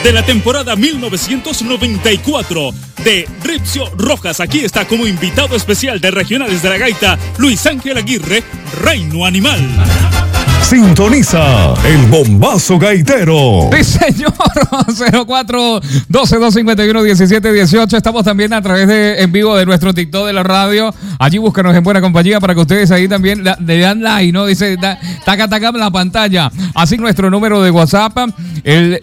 de la temporada 1994 de Ripsio Rojas. Aquí está como invitado especial de Regionales de la Gaita, Luis Ángel Aguirre, Reino Animal. Sintoniza el bombazo gaitero. Sí, señor. 04-12-251-1718. Estamos también a través de en vivo de nuestro TikTok de la radio. Allí búscanos en Buena Compañía para que ustedes ahí también le dan like, ¿no? Dice, taca la pantalla. Así nuestro número de WhatsApp, el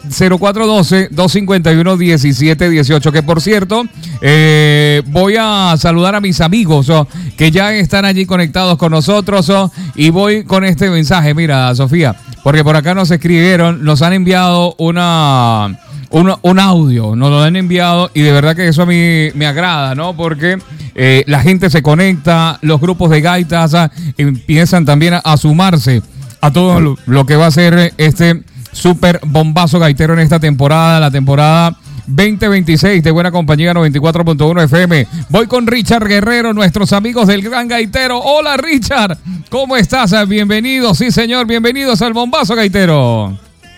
0412-251-1718. Que por cierto, voy a saludar a mis amigos que ya están allí conectados con nosotros y voy con este mensaje. Mira, Sofía, porque por acá nos escribieron, nos han enviado un audio, nos lo han enviado y de verdad que eso a mí me agrada, ¿no? Porque la gente se conecta, los grupos de gaitas empiezan también a sumarse a todo lo que va a ser este super bombazo gaitero en esta temporada, la temporada 2026 de Buena Compañía 94.1 FM. Voy con Richard Guerrero, nuestros amigos del Gran Gaitero. Hola Richard, ¿cómo estás? Bienvenidos, sí señor, bienvenidos al Bombazo Gaitero.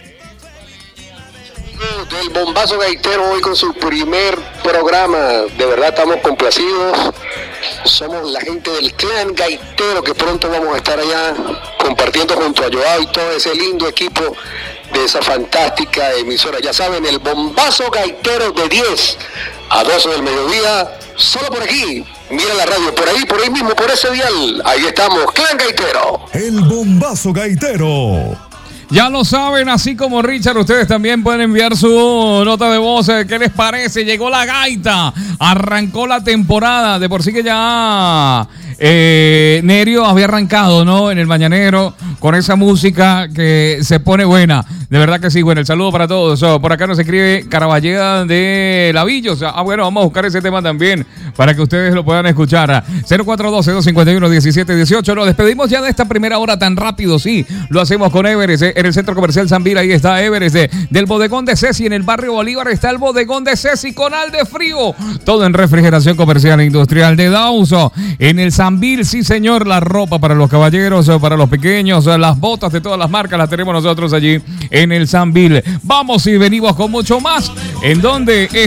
Del Bombazo Gaitero hoy con su primer programa, de verdad estamos complacidos. Somos la gente del Clan Gaitero que pronto vamos a estar allá compartiendo junto a Joao y todo ese lindo equipo de esa fantástica emisora. Ya saben, el Bombazo Gaitero de 10 a 12 del mediodía, solo por aquí. Mira la radio, por ahí mismo, por ese dial. Ahí estamos, Clan Gaitero. El Bombazo Gaitero. Ya lo saben, así como Richard, ustedes también pueden enviar su nota de voz. ¿Qué les parece? Llegó la gaita, arrancó la temporada. De por sí que ya Nerio había arrancado, ¿no? En el Mañanero, con esa música que se pone buena. De verdad que sí. Bueno, el saludo para todos. Por acá nos escribe Caraballeda de Lavillos. Bueno, vamos a buscar ese tema también para que ustedes lo puedan escuchar. 0412-251-1718. Nos despedimos ya de esta primera hora tan rápido. Sí, lo hacemos con Everest. En el Centro Comercial Sambil, ahí está Everest. Del Bodegón de Ceci, en el barrio Bolívar, está el Bodegón de Ceci con Alde Frío. Todo en refrigeración comercial e industrial de Dauso. En el Sambil, sí señor, la ropa para los caballeros, para los pequeños, las botas de todas las marcas las tenemos nosotros allí en el Sambil. Vamos y venimos con mucho más. ¿En dónde?